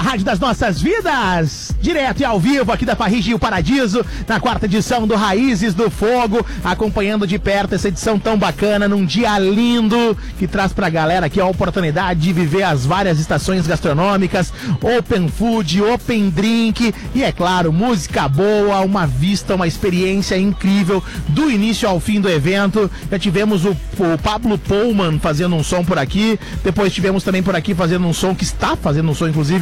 Rádio das Nossas Vidas, direto e ao vivo aqui da Parrige e o Paradiso, na quarta edição do Raízes do Fogo, acompanhando de perto essa edição tão bacana, num dia lindo, que traz pra galera aqui a oportunidade de viver as várias estações gastronômicas, open food, open drink e, é claro, música boa, uma vista, uma experiência incrível do início ao fim do evento. Já tivemos o Pablo Pullman fazendo um som por aqui, depois tivemos também por aqui fazendo um som, que está fazendo um som, inclusive,